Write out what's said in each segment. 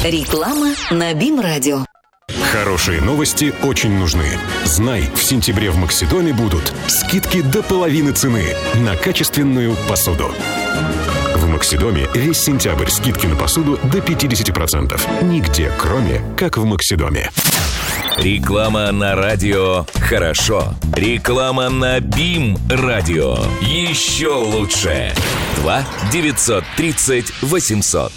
Реклама на БИМ-радио. Хорошие новости очень нужны. Знай, в сентябре в Максидоме будут скидки до половины цены на качественную посуду. В Максидоме весь сентябрь скидки на посуду до 50%. Нигде, кроме как в Максидоме. Реклама на радио «Хорошо». Реклама на БИМ-радио. Еще лучше. 2-930-800.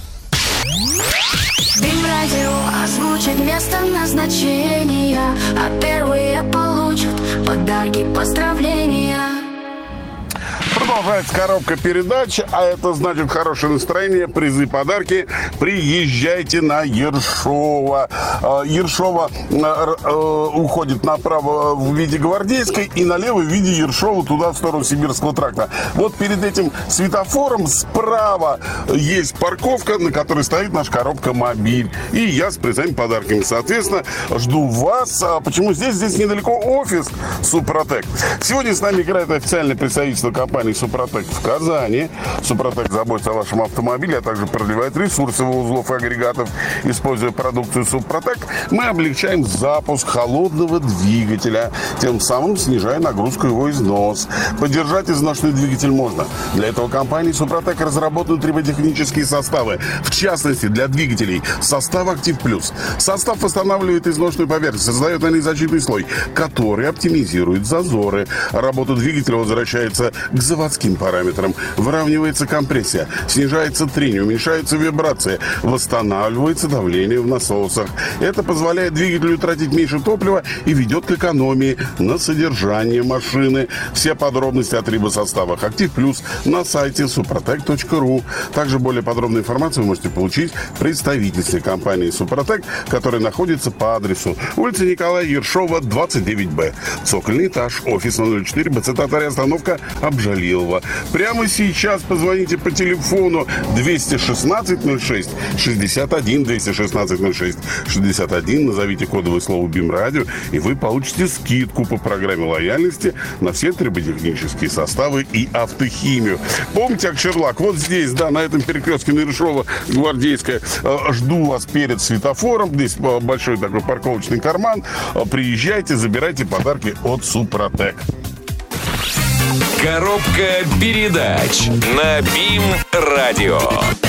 БИМ-радио озвучит место назначения, а первые получат подарки, поздравления. Продолжается коробка передач, а это значит хорошее настроение, призы, подарки. Приезжайте на Ершова. Ершова уходит направо в виде Гвардейской и налево в виде Ершова туда, в сторону Сибирского тракта. Вот перед этим светофором справа есть парковка, на которой стоит наша коробка «Мобиль». И я с призами, подарками. Соответственно, жду вас. Почему здесь? Здесь недалеко офис «Супротек». Сегодня с нами играет официальное представительство компании «Супротек» в Казани. «Супротек» заботится о вашем автомобиле, а также продлевает ресурсы его узлов и агрегатов. Используя продукцию «Супротек», мы облегчаем запуск холодного двигателя, тем самым снижая нагрузку его износ. Поддержать изношенный двигатель можно. Для этого компанией «Супротек» разработаны триботехнические составы. В частности, для двигателей состав «Актив Плюс». Состав восстанавливает изношенную поверхность, создает на ней защитный слой, который оптимизирует зазоры. Работа двигателя возвращается к заводским параметрам. Выравнивается компрессия, снижается трение, уменьшается вибрация, восстанавливается давление в насосах. Это позволяет двигателю тратить меньше топлива и ведет к экономии на содержание машины. Все подробности о трибосоставах «Актив Плюс» на сайте suprotec.ru. Также более подробную информацию вы можете получить в представительстве компании «Супротек», которая находится по адресу улица Николая Ершова, 29Б. Цокольный этаж, офис 04, БЦ-Татария, остановка Обжалилова. Прямо сейчас позвоните по телефону 216-06 61, 216-06 61, назовите кодовое слово БИМ-радио, и вы получите скидку по программе лояльности на все триботехнические составы и автохимию. Помните, Акчерлак, вот здесь, да, на этом перекрестке на Ершова, Гвардейская, жду вас перед светофором, здесь большой такой парковочный карман, приезжайте, забирайте подарки от Супротек. Коробка передач на БИМ-радио.